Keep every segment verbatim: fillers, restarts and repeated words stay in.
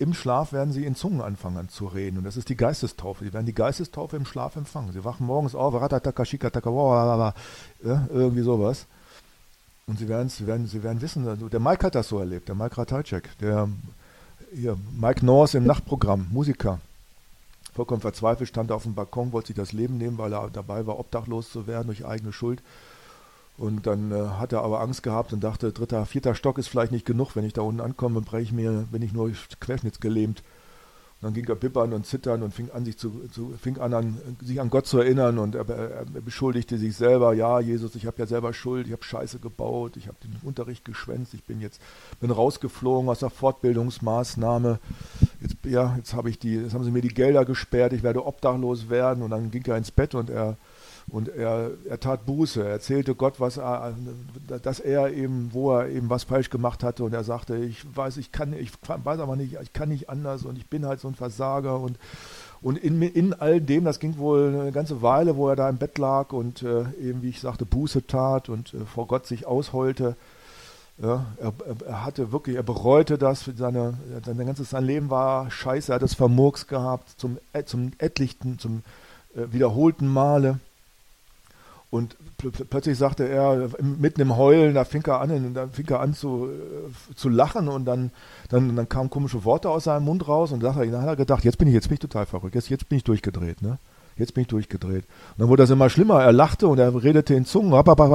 im Schlaf werden sie in Zungen anfangen zu reden. Und das ist die Geistestaufe. Sie werden die Geistestaufe im Schlaf empfangen. Sie wachen morgens auf, ja, irgendwie sowas. Und sie werden, sie werden, sie werden wissen, also der Mike hat das so erlebt, der Mike Ratajczak, der hier, Mike Norris im Nachtprogramm, Musiker. Vollkommen verzweifelt, stand auf dem Balkon, wollte sich das Leben nehmen, weil er dabei war, obdachlos zu werden durch eigene Schuld. Und dann äh, hat er aber Angst gehabt und dachte, dritter, vierter Stock ist vielleicht nicht genug, wenn ich da unten ankomme, breche ich mir, bin ich nur querschnittsgelähmt. Und dann ging er bibbern und zittern und fing an, sich, zu, zu, fing an, an, sich an Gott zu erinnern und er, er, er beschuldigte sich selber, ja Jesus, ich habe ja selber Schuld, ich habe Scheiße gebaut, ich habe den Unterricht geschwänzt, ich bin jetzt bin rausgeflogen aus der Fortbildungsmaßnahme, jetzt, ja, jetzt, hab ich die, jetzt haben sie mir die Gelder gesperrt, ich werde obdachlos werden und dann ging er ins Bett und er Und er, er tat Buße, er erzählte Gott, was er, dass er eben, wo er eben was falsch gemacht hatte und er sagte, ich weiß, ich kann, ich weiß aber nicht, ich kann nicht anders und ich bin halt so ein Versager und, und in, in all dem, das ging wohl eine ganze Weile, wo er da im Bett lag und äh, eben, wie ich sagte, Buße tat und äh, vor Gott sich ausheulte. Ja, er, er hatte wirklich, er bereute das, seine, sein ganzes sein Leben war scheiße, er hat es vermurks gehabt, zum, zum etlichten, zum äh, wiederholten Male. Und pl- plötzlich sagte er, mitten im Heulen, da fing er an, da fing er an zu, äh, zu lachen und dann, dann, dann kamen komische Worte aus seinem Mund raus und dann hat er gedacht, jetzt bin ich, jetzt bin ich total verrückt, jetzt, jetzt bin ich durchgedreht, ne? Jetzt bin ich durchgedreht. Und dann wurde das immer schlimmer, er lachte und er redete in Zungen, aber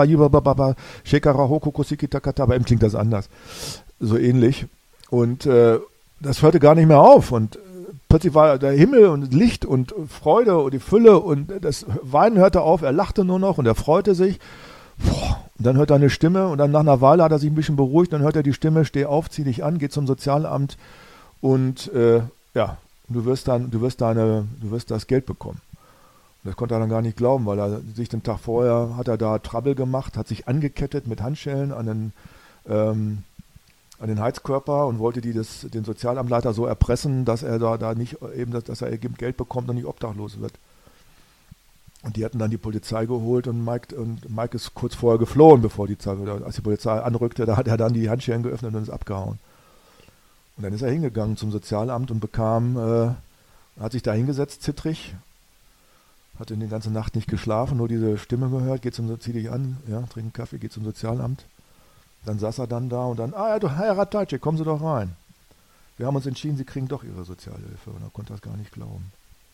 ihm klingt das anders, so ähnlich. Und äh, das hörte gar nicht mehr auf und plötzlich war der Himmel und Licht und Freude und die Fülle und das Weinen hörte auf, er lachte nur noch und er freute sich. Boah. Und dann hört er eine Stimme und dann nach einer Weile hat er sich ein bisschen beruhigt, dann hört er die Stimme, steh auf, zieh dich an, geh zum Sozialamt und äh, ja, du wirst dann, du wirst deine, du wirst das Geld bekommen. Und das konnte er dann gar nicht glauben, weil er sich den Tag vorher hat er da Trouble gemacht, hat sich angekettet mit Handschellen an den ähm, an den Heizkörper und wollte die das, den Sozialamtleiter so erpressen, dass er da, da nicht eben, dass, dass er Geld bekommt und nicht obdachlos wird. Und die hatten dann die Polizei geholt und Mike, und Mike ist kurz vorher geflohen, bevor die, als die Polizei anrückte, da hat er dann die Handschellen geöffnet und ist abgehauen. Und dann ist er hingegangen zum Sozialamt und bekam, äh, hat sich da hingesetzt, zittrig, hatte die ganze Nacht nicht geschlafen, nur diese Stimme gehört, geht zum, zieh dich an, ja, trink einen Kaffee, geht zum Sozialamt. Dann saß er dann da und dann, ah ja, Herr Ratajczak, kommen Sie doch rein. Wir haben uns entschieden, Sie kriegen doch Ihre Sozialhilfe. Und er konnte das gar nicht glauben.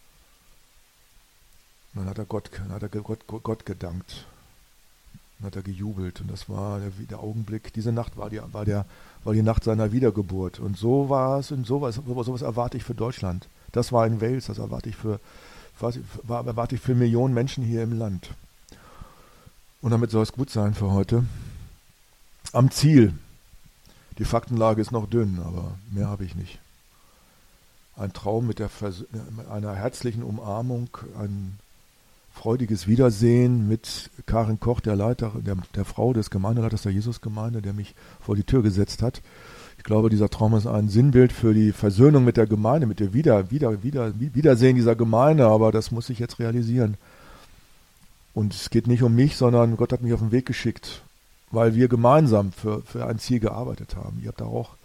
Und dann hat er Gott, hat er Gott, Gott, Gott gedankt. Dann hat er gejubelt. Und das war der, der Augenblick, diese Nacht war die, war, der, war die Nacht seiner Wiedergeburt. Und so war es, und sowas, sowas erwarte ich für Deutschland. Das war in Wales, das erwarte ich für, war, erwarte ich für Millionen Menschen hier im Land. Und damit soll es gut sein für heute. Am Ziel. Die Faktenlage ist noch dünn, aber mehr habe ich nicht. Ein Traum mit, der Vers- mit einer herzlichen Umarmung, ein freudiges Wiedersehen mit Karin Koch, der Leiter, der, der Frau des Gemeindeleiters der Jesusgemeinde, der mich vor die Tür gesetzt hat. Ich glaube, dieser Traum ist ein Sinnbild für die Versöhnung mit der Gemeinde, mit dem Wieder, Wieder, Wieder, Wiedersehen dieser Gemeinde, aber das muss ich jetzt realisieren. Und es geht nicht um mich, sondern Gott hat mich auf den Weg geschickt, weil wir gemeinsam für, für ein Ziel gearbeitet haben. Ihr habt da auch,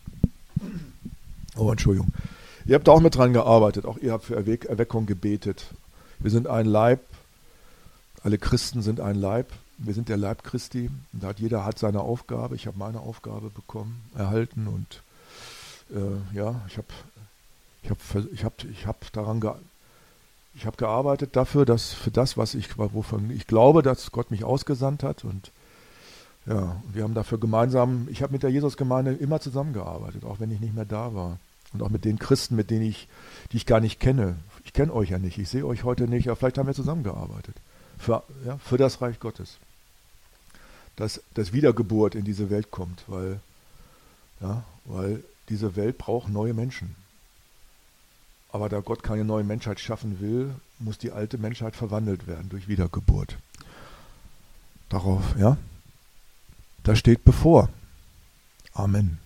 oh Entschuldigung, ihr habt da auch mit dran gearbeitet, auch ihr habt für Erweck, Erweckung gebetet. Wir sind ein Leib, alle Christen sind ein Leib, wir sind der Leib Christi. Und da hat jeder hat seine Aufgabe, ich habe meine Aufgabe bekommen, erhalten und äh, ja, ich habe ich hab, ich hab, ich hab daran gearbeitet. Ich habe gearbeitet dafür, dass für das, was ich, wovon ich glaube, dass Gott mich ausgesandt hat und ja, wir haben dafür gemeinsam, ich habe mit der Jesusgemeinde immer zusammengearbeitet, auch wenn ich nicht mehr da war. Und auch mit den Christen, mit denen ich, die ich gar nicht kenne. Ich kenne euch ja nicht, ich sehe euch heute nicht, aber vielleicht haben wir zusammengearbeitet. Für, ja, für das Reich Gottes. Dass, dass Wiedergeburt in diese Welt kommt, weil, ja, weil diese Welt braucht neue Menschen. Aber da Gott keine neue Menschheit schaffen will, muss die alte Menschheit verwandelt werden durch Wiedergeburt. Darauf, ja. Das steht bevor. Amen.